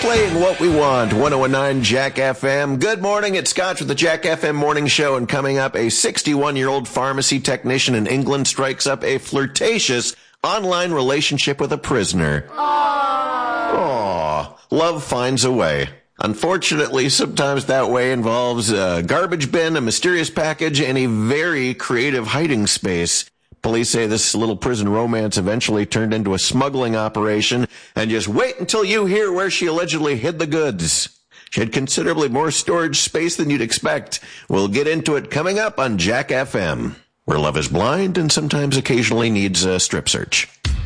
Playing what we want, 101.9 Jack FM. Good morning, it's Scott with the Jack FM Morning Show, and coming up, a 61-year-old pharmacy technician in England strikes up a flirtatious online relationship with a prisoner. Aww, love finds a way. Unfortunately, sometimes that way involves a garbage bin, a mysterious package, and a very creative hiding space. Police say this little prison romance eventually turned into a smuggling operation, and just wait until you hear where she allegedly hid the goods. She had considerably more storage space than you'd expect. We'll get into it coming up on Jack FM, where love is blind and sometimes occasionally needs a strip search.